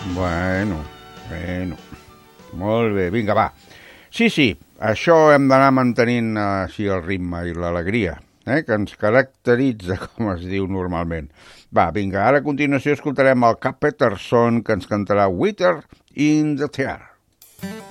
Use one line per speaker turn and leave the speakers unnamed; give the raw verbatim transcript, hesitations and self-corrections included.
Bueno, bueno. Molt bé, vinga, va. Sí, sí, això hem d'anar mantenint així el ritme i l'alegria, eh, que ens caracteritza, com es diu normalment. Va, vinga, ara a continuació escoltarem el Cap Peterson, que ens cantarà Winter in the Tear.